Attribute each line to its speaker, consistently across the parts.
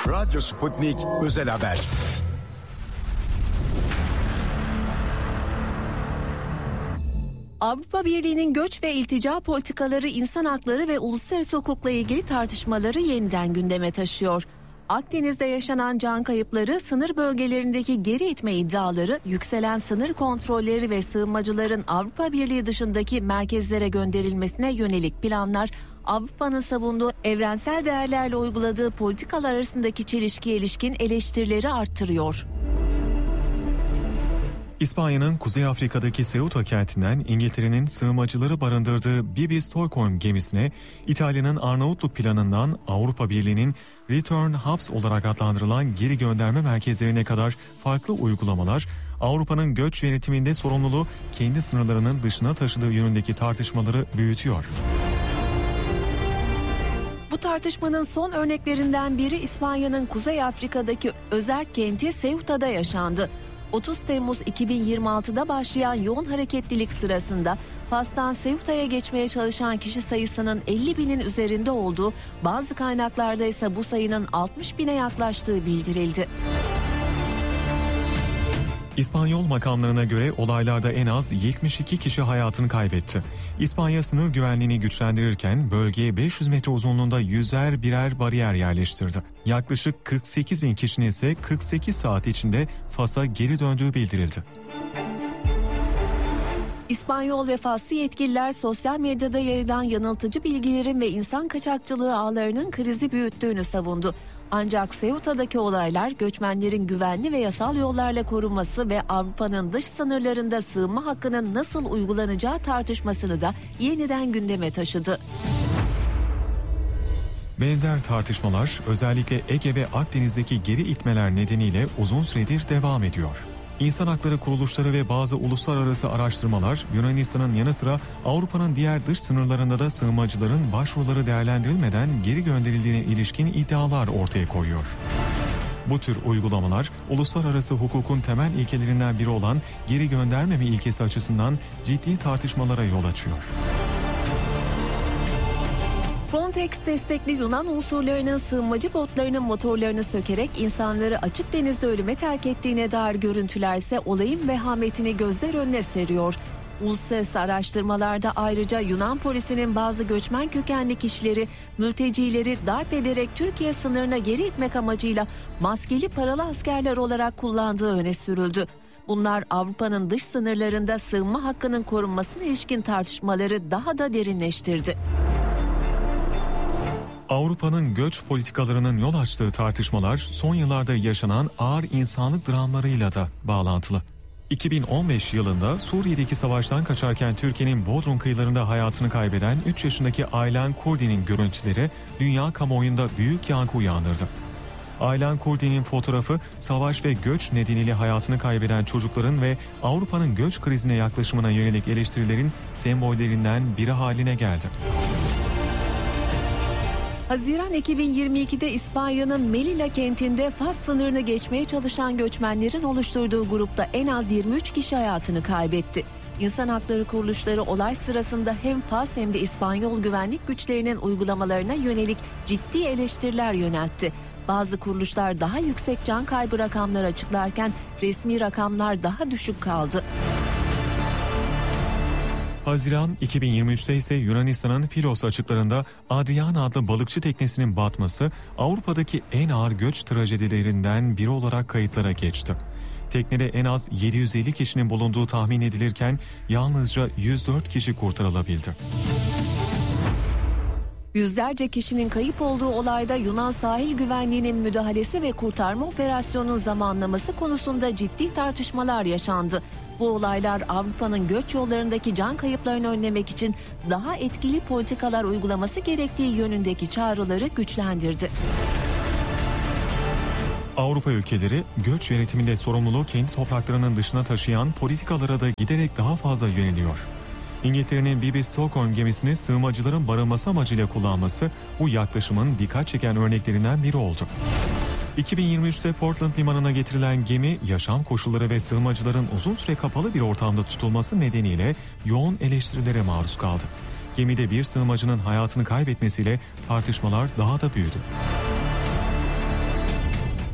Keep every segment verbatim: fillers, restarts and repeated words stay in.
Speaker 1: Radyo Sputnik Özel Haber.
Speaker 2: Avrupa Birliği'nin göç ve iltica politikaları insan hakları ve uluslararası hukukla ilgili tartışmaları yeniden gündeme taşıyor. Akdeniz'de yaşanan can kayıpları, sınır bölgelerindeki geri itme iddiaları, yükselen sınır kontrolleri ve sığınmacıların Avrupa Birliği dışındaki merkezlere gönderilmesine yönelik planlar, Avrupa'nın savunduğu evrensel değerlerle uyguladığı politikalar arasındaki çelişkiye ilişkin eleştirileri arttırıyor.
Speaker 3: İspanya'nın Kuzey Afrika'daki Ceuta kentinden İngiltere'nin sığınmacıları barındırdığı B B Stockholm gemisine İtalya'nın Arnavutluk planından Avrupa Birliği'nin Return Hubs olarak adlandırılan geri gönderme merkezlerine kadar farklı uygulamalar, Avrupa'nın göç yönetiminde sorumluluğu kendi sınırlarının dışına taşıdığı yönündeki tartışmaları büyütüyor.
Speaker 2: Bu tartışmanın son örneklerinden biri İspanya'nın Kuzey Afrika'daki özerk kenti Ceuta'da yaşandı. otuz Temmuz iki bin yirmi altıda başlayan yoğun hareketlilik sırasında Fas'tan Ceuta'ya geçmeye çalışan kişi sayısının elli binin üzerinde olduğu, bazı kaynaklarda ise bu sayının altmış bine yaklaştığı bildirildi.
Speaker 3: İspanyol makamlarına göre olaylarda en az yetmiş iki kişi hayatını kaybetti. İspanya sınır güvenliğini güçlendirirken bölgeye beş yüz metre uzunluğunda yüzer birer bariyer yerleştirdi. Yaklaşık kırk sekiz bin kişinin ise kırk sekiz saat içinde Fas'a geri döndüğü bildirildi.
Speaker 2: İspanyol ve Faslı yetkililer sosyal medyada yayılan yanıltıcı bilgilerin ve insan kaçakçılığı ağlarının krizi büyüttüğünü savundu. Ancak Ceuta'daki olaylar göçmenlerin güvenli ve yasal yollarla korunması ve Avrupa'nın dış sınırlarında sığınma hakkının nasıl uygulanacağı tartışmasını da yeniden gündeme taşıdı.
Speaker 3: Benzer tartışmalar özellikle Ege ve Akdeniz'deki geri itmeler nedeniyle uzun süredir devam ediyor. İnsan hakları kuruluşları ve bazı uluslararası araştırmalar Yunanistan'ın yanı sıra Avrupa'nın diğer dış sınırlarında da sığınmacıların başvuruları değerlendirilmeden geri gönderildiğine ilişkin iddialar ortaya koyuyor. Bu tür uygulamalar uluslararası hukukun temel ilkelerinden biri olan geri göndermeme ilkesi açısından ciddi tartışmalara yol açıyor.
Speaker 2: Frontex destekli Yunan unsurlarının sığınmacı botlarının motorlarını sökerek insanları açık denizde ölüme terk ettiğine dair görüntülerse olayın vehametini gözler önüne seriyor. Uluslararası araştırmalarda ayrıca Yunan polisinin bazı göçmen kökenli kişileri, mültecileri darp ederek Türkiye sınırına geri itmek amacıyla maskeli paralı askerler olarak kullandığı öne sürüldü. Bunlar Avrupa'nın dış sınırlarında sığınma hakkının korunmasına ilişkin tartışmaları daha da derinleştirdi.
Speaker 3: Avrupa'nın göç politikalarının yol açtığı tartışmalar son yıllarda yaşanan ağır insanlık dramlarıyla da bağlantılı. iki bin on beş yılında Suriye'deki savaştan kaçarken Türkiye'nin Bodrum kıyılarında hayatını kaybeden üç yaşındaki Aylan Kurdi'nin görüntüleri dünya kamuoyunda büyük yankı uyandırdı. Aylan Kurdi'nin fotoğrafı savaş ve göç nedeniyle hayatını kaybeden çocukların ve Avrupa'nın göç krizine yaklaşımına yönelik eleştirilerin sembollerinden biri haline geldi.
Speaker 2: Haziran iki bin yirmi ikide İspanya'nın Melilla kentinde Fas sınırını geçmeye çalışan göçmenlerin oluşturduğu grupta en az yirmi üç kişi hayatını kaybetti. İnsan hakları kuruluşları olay sırasında hem Fas hem de İspanyol güvenlik güçlerinin uygulamalarına yönelik ciddi eleştiriler yöneltti. Bazı kuruluşlar daha yüksek can kaybı rakamları açıklarken resmi rakamlar daha düşük kaldı.
Speaker 3: Haziran iki bin yirmi üçte ise Yunanistan'ın Filos açıklarında Adriana adlı balıkçı teknesinin batması Avrupa'daki en ağır göç trajedilerinden biri olarak kayıtlara geçti. Teknede en az yedi yüz elli kişinin bulunduğu tahmin edilirken yalnızca yüz dört kişi kurtarılabildi.
Speaker 2: Yüzlerce kişinin kayıp olduğu olayda Yunan sahil güvenliğinin müdahalesi ve kurtarma operasyonunun zamanlaması konusunda ciddi tartışmalar yaşandı. Bu olaylar Avrupa'nın göç yollarındaki can kayıplarını önlemek için daha etkili politikalar uygulaması gerektiği yönündeki çağrıları güçlendirdi.
Speaker 3: Avrupa ülkeleri göç yönetiminde sorumluluğu kendi topraklarının dışına taşıyan politikalara da giderek daha fazla yöneliyor. İngiltere'nin B B Stockholm gemisini sığınmacıların barınması amacıyla kullanması bu yaklaşımın dikkat çeken örneklerinden biri oldu. iki bin yirmi üçte Portland limanına getirilen gemi yaşam koşulları ve sığınmacıların uzun süre kapalı bir ortamda tutulması nedeniyle yoğun eleştirilere maruz kaldı. Gemide bir sığınmacının hayatını kaybetmesiyle tartışmalar daha da büyüdü.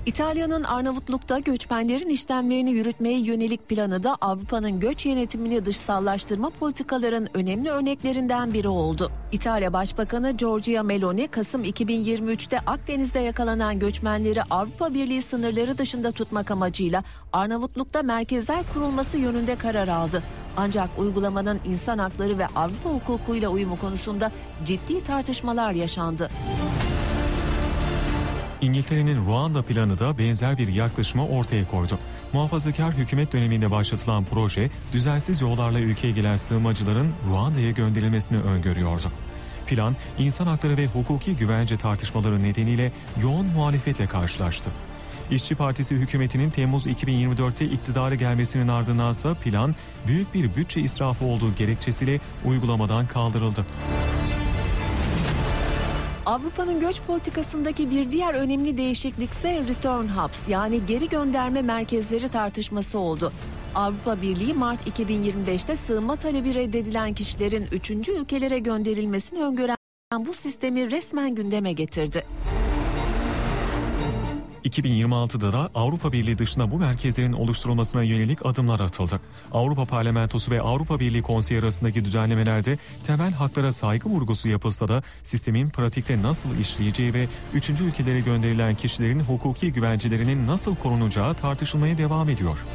Speaker 2: İtalya'nın Arnavutluk'ta göçmenlerin işlemlerini yürütmeye yönelik planı da Avrupa'nın göç yönetimini dışsallaştırma politikaların önemli örneklerinden biri oldu. İtalya Başbakanı Giorgia Meloni, Kasım iki bin yirmi üçte Akdeniz'de yakalanan göçmenleri Avrupa Birliği sınırları dışında tutmak amacıyla Arnavutluk'ta merkezler kurulması yönünde karar aldı. Ancak uygulamanın insan hakları ve Avrupa hukukuyla uyumu konusunda ciddi tartışmalar yaşandı.
Speaker 3: İngiltere'nin Ruanda planı da benzer bir yaklaşımı ortaya koydu. Muhafazakar hükümet döneminde başlatılan proje, düzensiz yollarla ülkeye gelen sığınmacıların Ruanda'ya gönderilmesini öngörüyordu. Plan, insan hakları ve hukuki güvence tartışmaları nedeniyle yoğun muhalefetle karşılaştı. İşçi Partisi hükümetinin Temmuz iki bin yirmi dörtte iktidara gelmesinin ardındansa plan, büyük bir bütçe israfı olduğu gerekçesiyle uygulamadan kaldırıldı.
Speaker 2: Avrupa'nın göç politikasındaki bir diğer önemli değişiklik ise Return Hubs, yani geri gönderme merkezleri tartışması oldu. Avrupa Birliği Mart iki bin yirmi beşte sığınma talebi reddedilen kişilerin üçüncü ülkelere gönderilmesini öngören bu sistemi resmen gündeme getirdi.
Speaker 3: iki bin yirmi altıda da Avrupa Birliği dışında bu merkezlerin oluşturulmasına yönelik adımlar atıldı. Avrupa Parlamentosu ve Avrupa Birliği Konseyi arasındaki düzenlemelerde temel haklara saygı vurgusu yapılsa da sistemin pratikte nasıl işleyeceği ve üçüncü ülkelere gönderilen kişilerin hukuki güvencelerinin nasıl korunacağı tartışılmaya devam ediyor.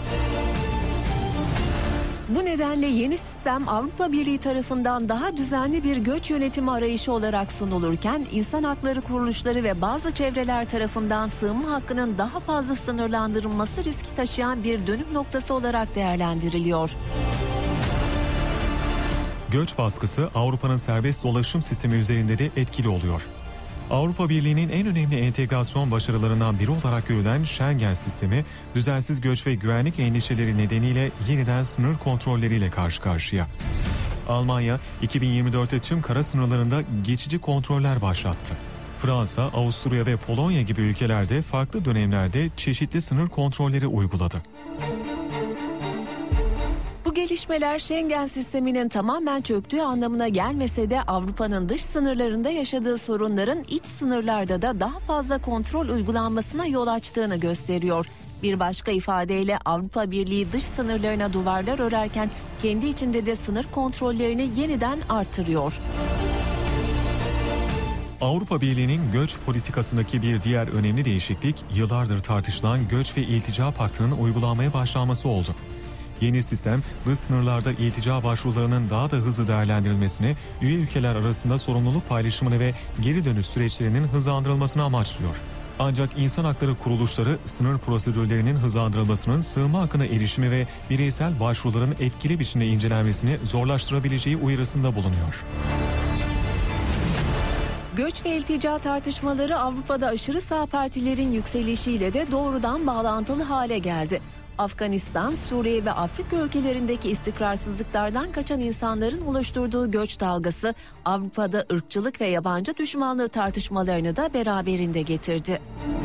Speaker 2: Bu nedenle yeni sistem Avrupa Birliği tarafından daha düzenli bir göç yönetimi arayışı olarak sunulurken, insan hakları kuruluşları ve bazı çevreler tarafından sığınma hakkının daha fazla sınırlandırılması riski taşıyan bir dönüm noktası olarak değerlendiriliyor.
Speaker 3: Göç baskısı Avrupa'nın serbest dolaşım sistemi üzerinde de etkili oluyor. Avrupa Birliği'nin en önemli entegrasyon başarılarından biri olarak görülen Schengen sistemi, düzensiz göç ve güvenlik endişeleri nedeniyle yeniden sınır kontrolleriyle karşı karşıya. Almanya, iki bin yirmi dörtte tüm kara sınırlarında geçici kontroller başlattı. Fransa, Avusturya ve Polonya gibi ülkelerde farklı dönemlerde çeşitli sınır kontrolleri uyguladı.
Speaker 2: Bu gelişmeler Schengen sisteminin tamamen çöktüğü anlamına gelmese de Avrupa'nın dış sınırlarında yaşadığı sorunların iç sınırlarda da daha fazla kontrol uygulanmasına yol açtığını gösteriyor. Bir başka ifadeyle Avrupa Birliği dış sınırlarına duvarlar örerken kendi içinde de sınır kontrollerini yeniden artırıyor.
Speaker 3: Avrupa Birliği'nin göç politikasındaki bir diğer önemli değişiklik, yıllardır tartışılan Göç ve İltica Paktı'nın uygulanmaya başlanması oldu. Yeni sistem, dış sınırlarda iltica başvurularının daha da hızlı değerlendirilmesini, üye ülkeler arasında sorumluluk paylaşımını ve geri dönüş süreçlerinin hızlandırılmasını amaçlıyor. Ancak insan hakları kuruluşları sınır prosedürlerinin hızlandırılmasının sığınma hakkına erişimi ve bireysel başvuruların etkili biçimde incelenmesini zorlaştırabileceği uyarısında bulunuyor.
Speaker 2: Göç ve iltica tartışmaları Avrupa'da aşırı sağ partilerin yükselişiyle de doğrudan bağlantılı hale geldi. Afganistan, Suriye ve Afrika ülkelerindeki istikrarsızlıklardan kaçan insanların oluşturduğu göç dalgası Avrupa'da ırkçılık ve yabancı düşmanlığı tartışmalarını da beraberinde getirdi.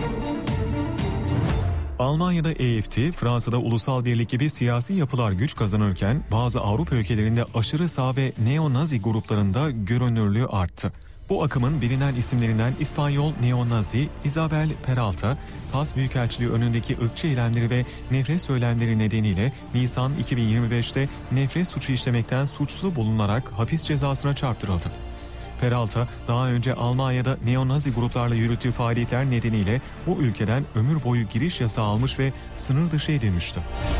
Speaker 3: Almanya'da E F D, Fransa'da Ulusal Birlik gibi siyasi yapılar güç kazanırken bazı Avrupa ülkelerinde aşırı sağ ve neo-nazi gruplarında görünürlüğü arttı. Bu akımın bilinen isimlerinden İspanyol neonazi Isabel Peralta, Fas Büyükelçiliği önündeki ırkçı eylemleri ve nefret söylemleri nedeniyle Nisan iki bin yirmi beşte nefret suçu işlemekten suçlu bulunarak hapis cezasına çarptırıldı. Peralta, daha önce Almanya'da neonazi gruplarla yürüttüğü faaliyetler nedeniyle bu ülkeden ömür boyu giriş yasağı almış ve sınır dışı edilmişti.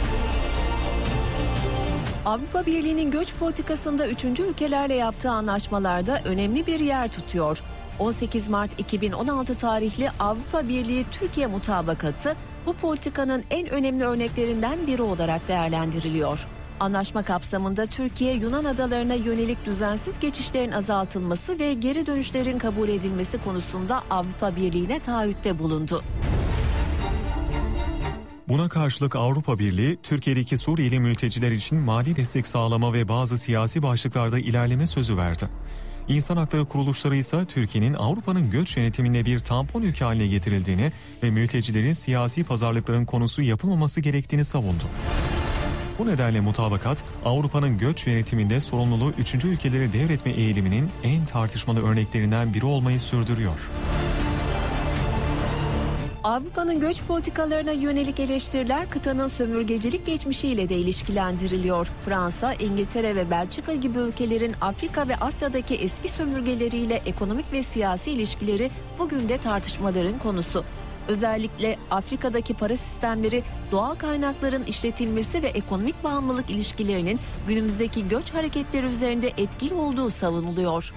Speaker 2: Avrupa Birliği'nin göç politikasında üçüncü ülkelerle yaptığı anlaşmalarda önemli bir yer tutuyor. on sekiz Mart iki bin on altı tarihli Avrupa Birliği-Türkiye mutabakatı bu politikanın en önemli örneklerinden biri olarak değerlendiriliyor. Anlaşma kapsamında Türkiye, Yunan adalarına yönelik düzensiz geçişlerin azaltılması ve geri dönüşlerin kabul edilmesi konusunda Avrupa Birliği'ne taahhütte bulundu.
Speaker 3: Buna karşılık Avrupa Birliği, Türkiye'deki Suriyeli mülteciler için mali destek sağlama ve bazı siyasi başlıklarda ilerleme sözü verdi. İnsan hakları kuruluşları ise Türkiye'nin Avrupa'nın göç yönetiminde bir tampon ülke haline getirildiğini ve mültecilerin siyasi pazarlıkların konusu yapılmaması gerektiğini savundu. Bu nedenle mutabakat, Avrupa'nın göç yönetiminde sorumluluğu üçüncü ülkelere devretme eğiliminin en tartışmalı örneklerinden biri olmayı sürdürüyor.
Speaker 2: Avrupa'nın göç politikalarına yönelik eleştiriler kıtanın sömürgecilik geçmişiyle de ilişkilendiriliyor. Fransa, İngiltere ve Belçika gibi ülkelerin Afrika ve Asya'daki eski sömürgeleriyle ekonomik ve siyasi ilişkileri bugün de tartışmaların konusu. Özellikle Afrika'daki para sistemleri, doğal kaynakların işletilmesi ve ekonomik bağımlılık ilişkilerinin günümüzdeki göç hareketleri üzerinde etkili olduğu savunuluyor.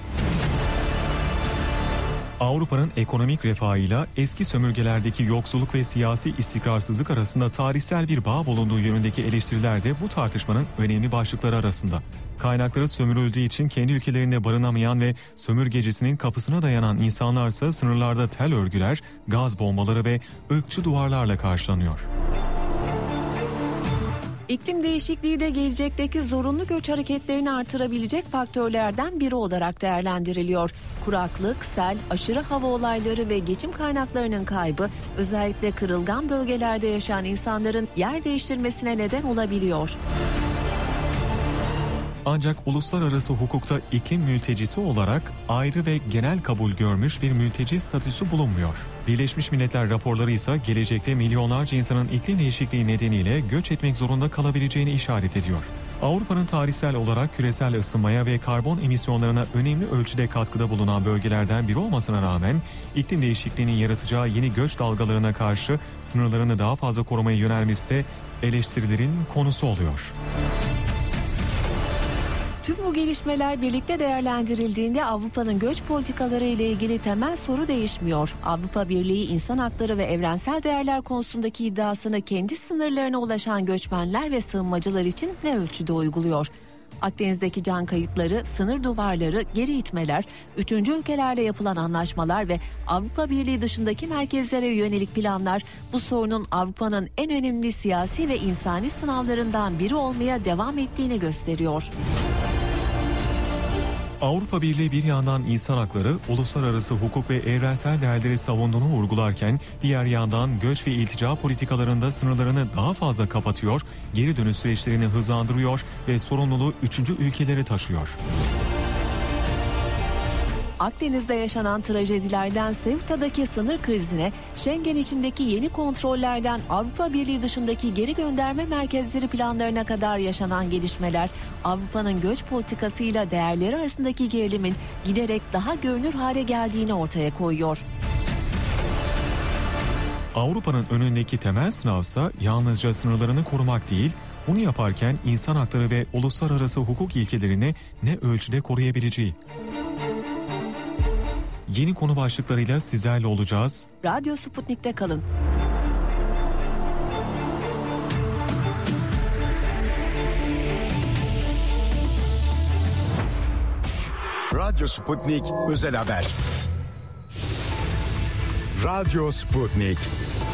Speaker 3: Avrupa'nın ekonomik refahıyla eski sömürgelerdeki yoksulluk ve siyasi istikrarsızlık arasında tarihsel bir bağ bulunduğu yönündeki eleştiriler de bu tartışmanın önemli başlıkları arasında. Kaynakları sömürüldüğü için kendi ülkelerinde barınamayan ve sömürgecisinin kapısına dayanan insanlarsa sınırlarda tel örgüler, gaz bombaları ve ırkçı duvarlarla karşılanıyor.
Speaker 2: İklim değişikliği de gelecekteki zorunlu göç hareketlerini artırabilecek faktörlerden biri olarak değerlendiriliyor. Kuraklık, sel, aşırı hava olayları ve geçim kaynaklarının kaybı özellikle kırılgan bölgelerde yaşayan insanların yer değiştirmesine neden olabiliyor.
Speaker 3: Ancak uluslararası hukukta iklim mültecisi olarak ayrı ve genel kabul görmüş bir mülteci statüsü bulunmuyor. Birleşmiş Milletler raporları ise gelecekte milyonlarca insanın iklim değişikliği nedeniyle göç etmek zorunda kalabileceğini işaret ediyor. Avrupa'nın tarihsel olarak küresel ısınmaya ve karbon emisyonlarına önemli ölçüde katkıda bulunan bölgelerden biri olmasına rağmen iklim değişikliğinin yaratacağı yeni göç dalgalarına karşı sınırlarını daha fazla korumaya yönelmesi de eleştirilerin konusu oluyor.
Speaker 2: Tüm bu gelişmeler birlikte değerlendirildiğinde Avrupa'nın göç politikaları ile ilgili temel soru değişmiyor. Avrupa Birliği insan hakları ve evrensel değerler konusundaki iddiasını kendi sınırlarına ulaşan göçmenler ve sığınmacılar için ne ölçüde uyguluyor? Akdeniz'deki can kayıpları, sınır duvarları, geri itmeler, üçüncü ülkelerle yapılan anlaşmalar ve Avrupa Birliği dışındaki merkezlere yönelik planlar bu sorunun Avrupa'nın en önemli siyasi ve insani sınavlarından biri olmaya devam ettiğini gösteriyor.
Speaker 3: Avrupa Birliği bir yandan insan hakları, uluslararası hukuk ve evrensel değerleri savunduğunu vurgularken diğer yandan göç ve iltica politikalarında sınırlarını daha fazla kapatıyor, geri dönüş süreçlerini hızlandırıyor ve sorumluluğu üçüncü ülkelere taşıyor.
Speaker 2: Akdeniz'de yaşanan trajedilerden Ceuta'daki sınır krizine, Schengen içindeki yeni kontrollerden Avrupa Birliği dışındaki geri gönderme merkezleri planlarına kadar yaşanan gelişmeler, Avrupa'nın göç politikasıyla değerleri arasındaki gerilimin giderek daha görünür hale geldiğini ortaya koyuyor.
Speaker 3: Avrupa'nın önündeki temel sınavsa yalnızca sınırlarını korumak değil, bunu yaparken insan hakları ve uluslararası hukuk ilkelerini ne ölçüde koruyabileceği. Yeni konu başlıklarıyla sizlerle olacağız.
Speaker 2: Radyo Sputnik'te kalın.
Speaker 1: Radyo Sputnik Özel Haber. Radyo Sputnik.